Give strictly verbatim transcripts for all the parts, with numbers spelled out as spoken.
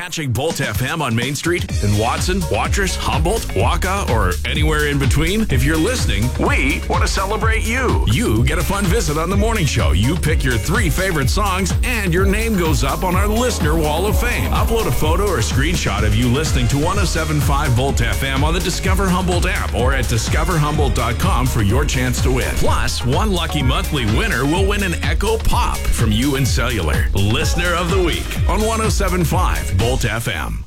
catching Bolt F M on Main Street in Watson, Watrous, Humboldt, Waka, or anywhere in between? If you're listening, we want to celebrate you. You get a fun visit on the morning show. You pick your three favorite songs, and your name goes up on our Listener Wall of Fame. Upload a photo or screenshot of you listening to one oh seven point five Bolt F M on the Discover Humboldt app or at discover humboldt dot com for your chance to win. Plus, one lucky monthly winner will win an Echo Pop from U N Cellular. Listener of the Week on one oh seven point five Bolt F M.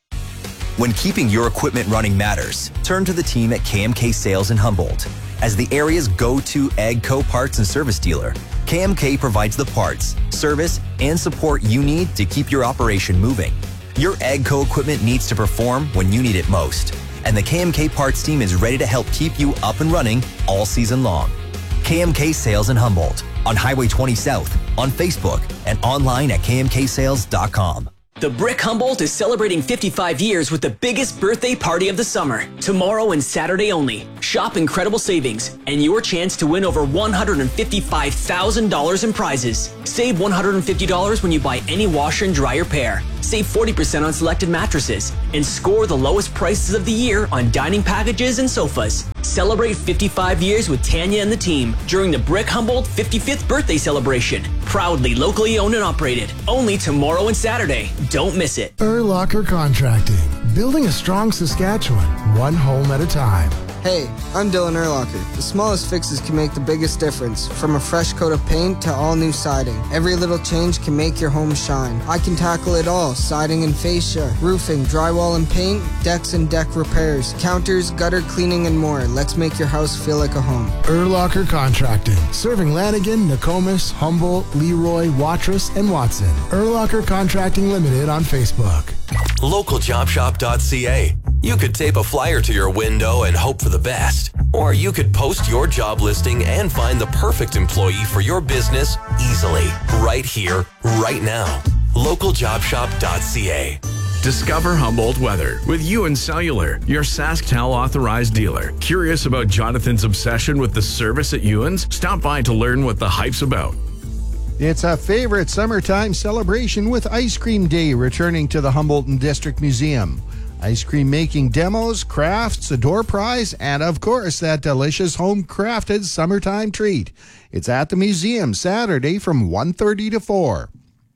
When keeping your equipment running matters, turn to the team at K M K Sales in Humboldt. As the area's go-to AGCO parts and service dealer, K M K provides the parts, service, and support you need to keep your operation moving. Your AGCO equipment needs to perform when you need it most, and the K M K parts team is ready to help keep you up and running all season long. K M K Sales in Humboldt, on Highway twenty South, on Facebook, and online at k m k sales dot com. The Brick Humboldt is celebrating fifty-five years with the biggest birthday party of the summer. Tomorrow and Saturday only. Shop incredible savings and your chance to win over one hundred fifty-five thousand dollars in prizes. Save one hundred fifty dollars when you buy any washer and dryer pair. Save forty percent on selected mattresses. And score the lowest prices of the year on dining packages and sofas. Celebrate fifty-five years with Tanya and the team during the Brick Humboldt fifty-fifth birthday celebration. Proudly locally owned and operated. Only tomorrow and Saturday. Don't miss it. Urlacher Contracting. Building a strong Saskatchewan, one home at a time. Hey, I'm Dylan Urlacher. The smallest fixes can make the biggest difference. From a fresh coat of paint to all new siding. Every little change can make your home shine. I can tackle it all. Siding and fascia, roofing, drywall and paint, decks and deck repairs, counters, gutter cleaning and more. Let's make your house feel like a home. Urlacher Contracting. Serving Lanigan, Nokomis, Humboldt, Leroy, Watrous, and Watson. Urlacher Contracting Limited on Facebook. local job shop dot c a. You could tape a flyer to your window and hope for the best. Or you could post your job listing and find the perfect employee for your business easily. Right here, right now. local job shop dot c a. Discover Humboldt weather with U N Cellular, your SaskTel authorized dealer. Curious about Jonathan's obsession with the service at U N's? Stop by to learn what the hype's about. It's a favorite summertime celebration with Ice Cream Day returning to the Humboldt District Museum. Ice cream making demos, crafts, a door prize, and of course that delicious home-crafted summertime treat. It's at the museum Saturday from one thirty to four.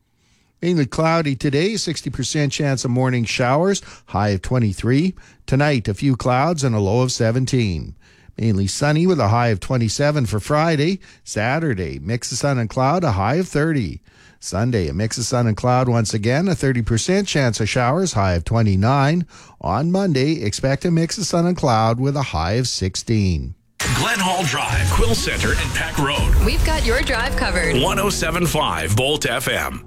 Mainly cloudy today, sixty percent chance of morning showers, high of twenty-three. Tonight, a few clouds and a low of seventeen. Mainly sunny with a high of twenty-seven for Friday. Saturday, mix of sun and cloud, a high of thirty. Sunday, a mix of sun and cloud once again, a thirty percent chance of showers, high of twenty-nine. On Monday, expect a mix of sun and cloud with a high of sixteen. Glen Hall Drive, Quill Center, and Peck Road. We've got your drive covered. one oh seven point five Bolt F M.